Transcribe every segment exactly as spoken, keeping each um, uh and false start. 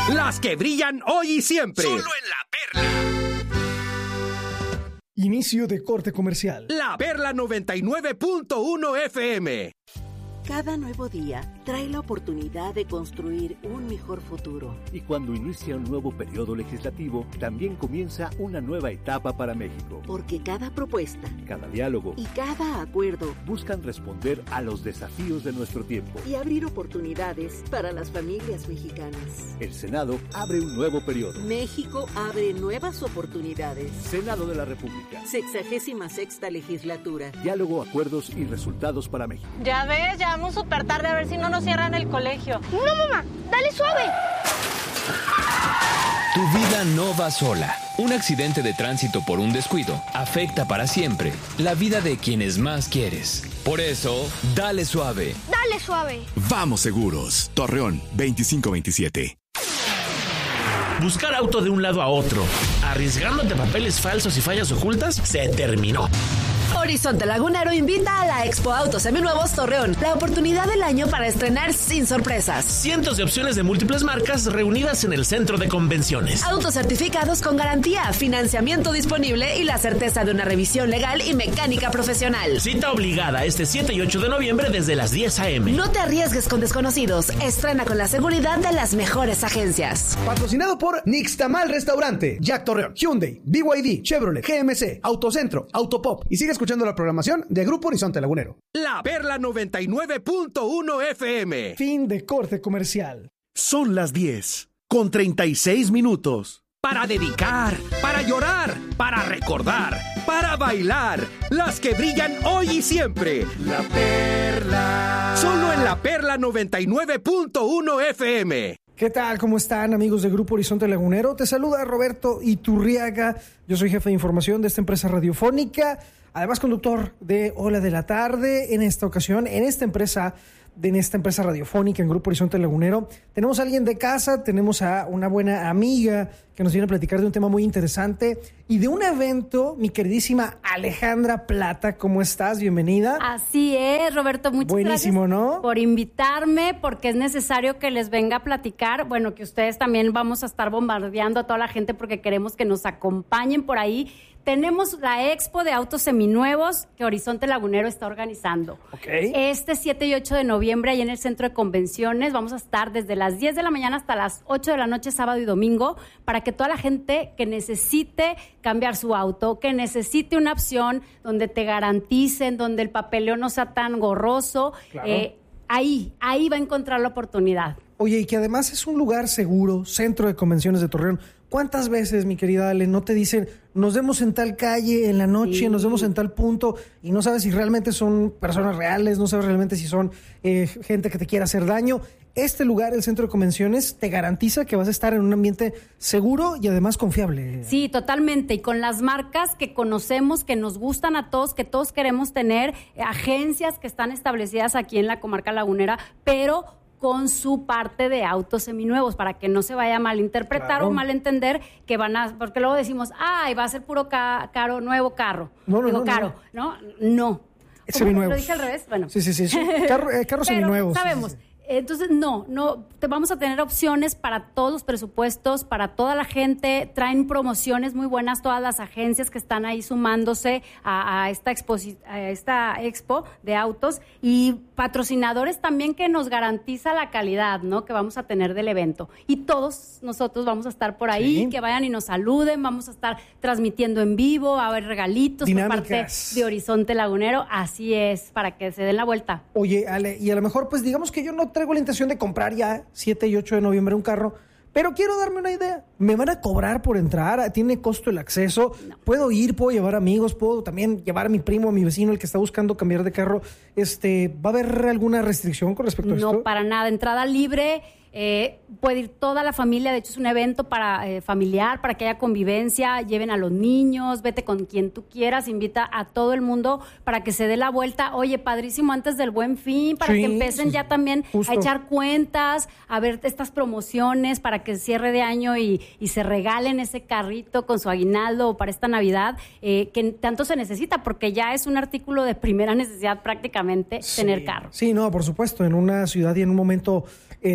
Las que brillan hoy y siempre. Solo en La Perla. Inicio de corte comercial. La Perla noventa y nueve punto uno F M. Cada nuevo día trae la oportunidad de construir un mejor futuro. Y cuando inicia un nuevo periodo legislativo, también comienza una nueva etapa para México. Porque cada propuesta, cada diálogo y cada acuerdo buscan responder a los desafíos de nuestro tiempo y abrir oportunidades para las familias mexicanas. El Senado abre un nuevo periodo. México abre nuevas oportunidades. Senado de la República. Sexagésima sexta legislatura. Diálogo, acuerdos y resultados para México. Ya ves, ya vamos súper tarde, a ver si no nos cierran el colegio. No, mamá, dale suave. Tu vida no va sola. Un accidente de tránsito por un descuido afecta para siempre la vida de quienes más quieres. Por eso, dale suave. Dale suave. Vamos seguros. Torreón veinticinco veintisiete. Buscar auto de un lado a otro, arriesgándote papeles falsos y fallas ocultas, se terminó. Horizonte Lagunero invita a la Expo Autos Seminuevos Torreón, la oportunidad del año para estrenar sin sorpresas. Cientos de opciones de múltiples marcas reunidas en el centro de convenciones. Autos certificados con garantía, financiamiento disponible y la certeza de una revisión legal y mecánica profesional. Cita obligada este siete y ocho de noviembre desde las diez a eme. No te arriesgues con desconocidos, estrena con la seguridad de las mejores agencias. Patrocinado por Nixtamal Restaurante, Jack Torreón, Hyundai, B Y D, Chevrolet, G M C, Autocentro, Autopop. Y sigue escuchando la programación de Grupo Horizonte Lagunero. La Perla noventa y nueve punto uno F M. Fin de corte comercial. Son las diez con treinta y seis minutos. Para dedicar, para llorar, para recordar, para bailar. Las que brillan hoy y siempre. La Perla. Solo en La Perla noventa y nueve punto uno F M. ¿Qué tal? ¿Cómo están, amigos de Grupo Horizonte Lagunero? Te saluda Roberto Iturriaga. Yo soy jefe de información de esta empresa radiofónica, además conductor de Ola de la Tarde. En esta ocasión, en esta empresa, en esta empresa radiofónica, en Grupo Horizonte Lagunero, tenemos a alguien de casa, tenemos a una buena amiga que nos viene a platicar de un tema muy interesante y de un evento, mi queridísima Alejandra Plata. ¿Cómo estás? Bienvenida. Así es, Roberto, muchas Buenísimo, gracias ¿no? por invitarme, porque es necesario que les venga a platicar, bueno, que ustedes también vamos a estar bombardeando a toda la gente porque queremos que nos acompañen por ahí. Tenemos la Expo de Autos Seminuevos que Horizonte Lagunero está organizando. Okay. Este siete y ocho de noviembre, ahí en el Centro de Convenciones, vamos a estar desde las diez de la mañana hasta las ocho de la noche, sábado y domingo, para que toda la gente que necesite cambiar su auto, que necesite una opción donde te garanticen, donde el papeleo no sea tan gorroso, claro. eh, ahí, ahí va a encontrar la oportunidad. Oye, y que además es un lugar seguro, Centro de Convenciones de Torreón. ¿Cuántas veces, mi querida Ale, no te dicen, nos vemos en tal calle en la noche, sí. nos vemos en tal punto, y no sabes si realmente son personas reales, no sabes realmente si son eh, gente que te quiera hacer daño? Este lugar, el Centro de Convenciones, te garantiza que vas a estar en un ambiente seguro y además confiable. Sí, totalmente. Y con las marcas que conocemos, que nos gustan a todos, que todos queremos tener, agencias que están establecidas aquí en la comarca lagunera, pero con su parte de autos seminuevos, para que no se vaya a malinterpretar claro. o malentender que van a, porque luego decimos, ay, va a ser puro ca- caro, nuevo carro. No, no, Digo, no, caro, ¿no? No. Seminuevos. ¿Lo dije al revés? Bueno. Sí, sí, sí. sí. Carro, eh, carros Pero seminuevos. sabemos. Sí, sí, sí. Entonces, no, no, te vamos a tener opciones para todos los presupuestos, para toda la gente, traen promociones muy buenas todas las agencias que están ahí sumándose a, a, esta, exposi- a esta expo de autos y patrocinadores también que nos garantiza la calidad, ¿no?, que vamos a tener del evento. Y todos nosotros vamos a estar por ahí, sí. que vayan y nos saluden, vamos a estar transmitiendo en vivo, a ver regalitos Dinámicas. por parte de Horizonte Lagunero, así es, para que se den la vuelta. Oye, Ale, y a lo mejor, pues digamos que yo no traigo la intención de comprar ya siete y ocho de noviembre un carro, pero quiero darme una idea. ¿Me van a cobrar por entrar? ¿Tiene costo el acceso? No. ¿Puedo ir? ¿Puedo llevar amigos? ¿Puedo también llevar a mi primo, a mi vecino, el que está buscando cambiar de carro? Este, ¿va a haber alguna restricción con respecto a esto? No, para nada. Entrada libre. Eh, puede ir toda la familia, de hecho es un evento para eh, familiar, para que haya convivencia, lleven a los niños, vete con quien tú quieras, invita a todo el mundo para que se dé la vuelta. Oye, padrísimo, antes del Buen Fin, para sí, que empiecen sí, ya también justo. a echar cuentas, a ver estas promociones para que cierre de año y, y se regalen ese carrito con su aguinaldo para esta Navidad, eh, que tanto se necesita, porque ya es un artículo de primera necesidad prácticamente sí, tener carro. Sí, no, por supuesto, en una ciudad y en un momento eh, como este,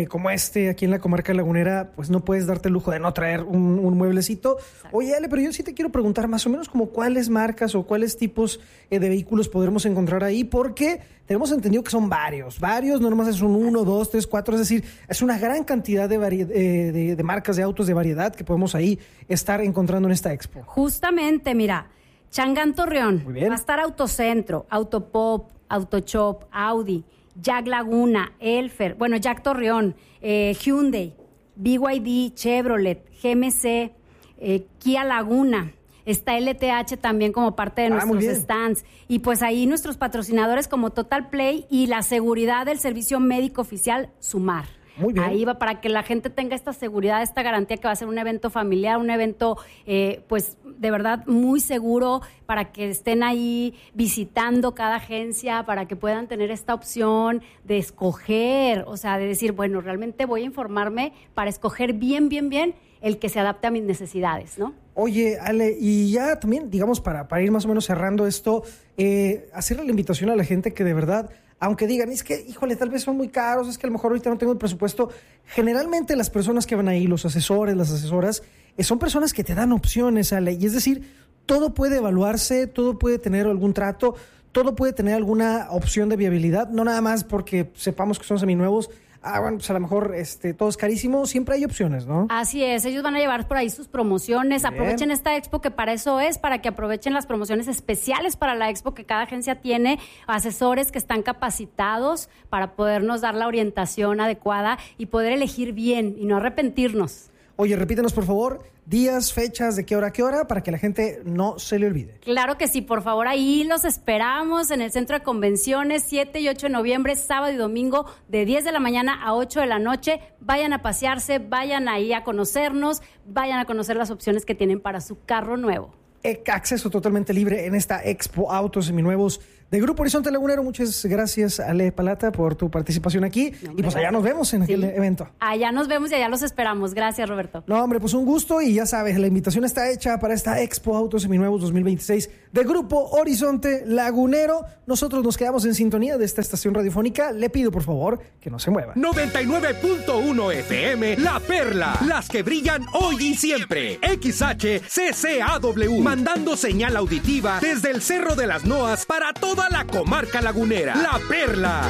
estudiaste aquí en la comarca lagunera, pues no puedes darte el lujo de no traer un, un mueblecito. Exacto. Oye, Ale, pero yo sí te quiero preguntar más o menos como cuáles marcas o cuáles tipos eh, de vehículos podremos encontrar ahí, porque tenemos entendido que son varios, varios, no nomás es un uno, dos, tres, cuatro, es decir, es una gran cantidad de, vari- eh, de, de marcas de autos de variedad que podemos ahí estar encontrando en esta expo. Justamente, mira, Changán Torreón, va a estar Autocentro, Autopop, Autoshop, Audi, Jack Laguna, Elfer, bueno, Jack Torreón, eh, Hyundai, B Y D, Chevrolet, G M C, eh, Kia Laguna. Está L T H también como parte de ah, nuestros stands. Y pues ahí nuestros patrocinadores como Total Play y la seguridad del servicio médico oficial Sumar. Muy bien. Ahí va para que la gente tenga esta seguridad, esta garantía que va a ser un evento familiar, un evento eh, pues de verdad muy seguro para que estén ahí visitando cada agencia, para que puedan tener esta opción de escoger, o sea, de decir, bueno, realmente voy a informarme para escoger bien, bien, bien el que se adapte a mis necesidades, ¿no? Oye, Ale, y ya también, digamos, para, para ir más o menos cerrando esto, eh, hacerle la invitación a la gente que de verdad, aunque digan, es que, híjole, tal vez son muy caros, es que a lo mejor ahorita no tengo el presupuesto. Generalmente las personas que van ahí, los asesores, las asesoras, eh, son personas que te dan opciones, Ale. Y es decir, todo puede evaluarse, todo puede tener algún trato, todo puede tener alguna opción de viabilidad, no nada más porque sepamos que son seminuevos. Ah, bueno, pues a lo mejor este, todo es carísimo, siempre hay opciones, ¿no? Así es, ellos van a llevar por ahí sus promociones, bien. Aprovechen esta expo que para eso es, para que aprovechen las promociones especiales para la expo que cada agencia tiene, asesores que están capacitados para podernos dar la orientación adecuada y poder elegir bien y no arrepentirnos. Oye, repítenos por favor, días, fechas, de qué hora a qué hora, para que la gente no se le olvide. Claro que sí, por favor, ahí los esperamos en el Centro de Convenciones, siete y ocho de noviembre, sábado y domingo, de diez de la mañana a ocho de la noche. Vayan a pasearse, vayan ahí a conocernos, vayan a conocer las opciones que tienen para su carro nuevo. Acceso totalmente libre en esta Expo Autos Seminuevos de Grupo Horizonte Lagunero. Muchas gracias, Ale Palata, por tu participación aquí. No, y pues allá nos vemos en sí. aquel evento. Allá nos vemos y allá los esperamos. Gracias, Roberto. No, hombre, pues un gusto y ya sabes, la invitación está hecha para esta Expo Autos Seminuevos dos mil veintiséis de Grupo Horizonte Lagunero. Nosotros nos quedamos en sintonía de esta estación radiofónica. Le pido, por favor, que no se mueva. noventa y nueve punto uno F M, La Perla. Las que brillan hoy y siempre. X H C C A W. Mandando señal auditiva desde el Cerro de las Noas para toda la comarca lagunera. La Perla.